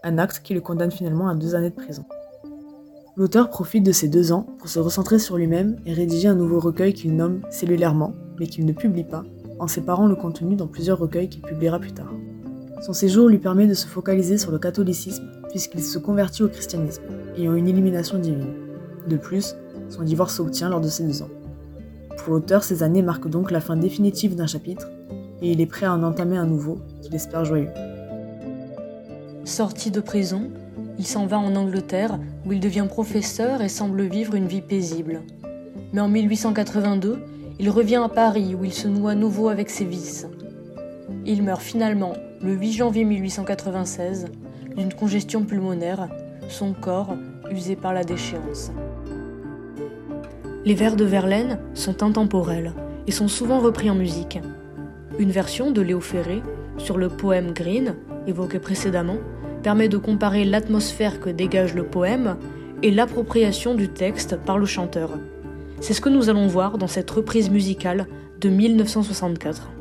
un acte qui le condamne finalement à 2 années de prison. L'auteur profite de ces 2 ans pour se recentrer sur lui-même et rédiger un nouveau recueil qu'il nomme Cellulairement, mais qu'il ne publie pas, en séparant le contenu dans plusieurs recueils qu'il publiera plus tard. Son séjour lui permet de se focaliser sur le catholicisme, puisqu'il se convertit au christianisme, ayant une illumination divine. De plus, son divorce s'obtient lors de ces 2 ans. Pour l'auteur, ces années marquent donc la fin définitive d'un chapitre, et il est prêt à en entamer un nouveau, qu'il espère joyeux. Sorti de prison, il s'en va en Angleterre, où il devient professeur et semble vivre une vie paisible. Mais en 1882, il revient à Paris, où il se noue à nouveau avec ses vices. Il meurt finalement le 8 janvier 1896 d'une congestion pulmonaire, son corps usé par la déchéance. Les vers de Verlaine sont intemporels et sont souvent repris en musique. Une version de Léo Ferré sur le poème Green, évoqué précédemment, permet de comparer l'atmosphère que dégage le poème et l'appropriation du texte par le chanteur. C'est ce que nous allons voir dans cette reprise musicale de 1964.